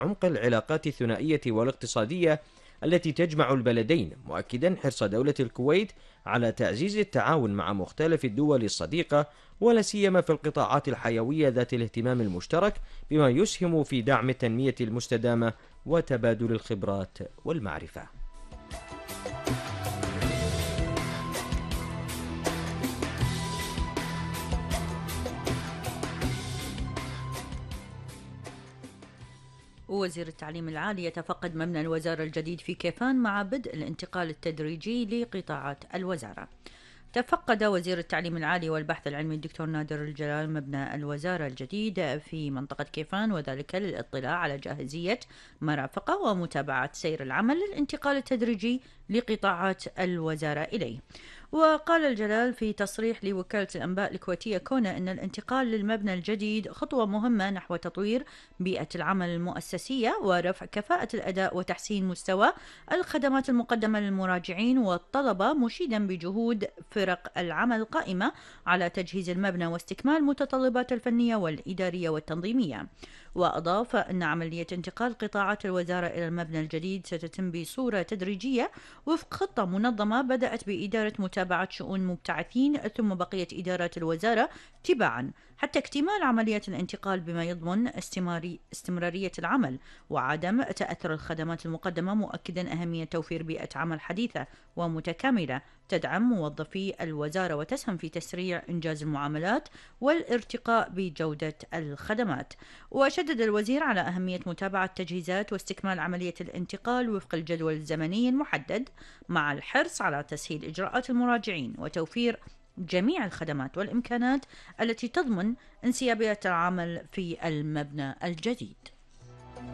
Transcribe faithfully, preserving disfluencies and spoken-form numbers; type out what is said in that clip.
عمق العلاقات الثنائية والاقتصادية التي تجمع البلدين، مؤكدا حرص دولة الكويت على تعزيز التعاون مع مختلف الدول الصديقة، ولا سيما في القطاعات الحيوية ذات الاهتمام المشترك، بما يسهم في دعم التنمية المستدامة وتبادل الخبرات والمعرفة. وزير التعليم العالي يتفقد مبنى الوزارة الجديد في كيفان مع بدء الانتقال التدريجي لقطاعات الوزارة. تفقد وزير التعليم العالي والبحث العلمي الدكتور نادر الجلال مبنى الوزارة الجديد في منطقة كيفان، وذلك للاطلاع على جاهزية مرافقة ومتابعة سير العمل للانتقال التدريجي لقطاعات الوزارة إليه. وقال الجلال في تصريح لوكالة الأنباء الكويتية كونه أن الانتقال للمبنى الجديد خطوة مهمة نحو تطوير بيئة العمل المؤسسية ورفع كفاءة الأداء وتحسين مستوى الخدمات المقدمة للمراجعين والطلبة، مشيدا بجهود فرق العمل القائمة على تجهيز المبنى واستكمال متطلبات الفنية والإدارية والتنظيمية. وأضاف أن عملية انتقال قطاعات الوزارة إلى المبنى الجديد ستتم بصورة تدريجية وفق خطة منظمة بدأت بإدارة متابعة شؤون مبتعثين ثم بقية إدارات الوزارة تباعا حتى اكتمال عملية الانتقال، بما يضمن استمراري استمرارية العمل وعدم تأثر الخدمات المقدمة، مؤكدا أهمية توفير بيئة عمل حديثة ومتكاملة تدعم موظفي الوزارة وتسهم في تسريع إنجاز المعاملات والارتقاء بجودة الخدمات. وشدد الوزير على أهمية متابعة تجهيزات واستكمال عملية الانتقال وفق الجدول الزمني المحدد، مع الحرص على تسهيل إجراءات المراجعين وتوفير جميع الخدمات والإمكانات التي تضمن انسيابية العمل في المبنى الجديد.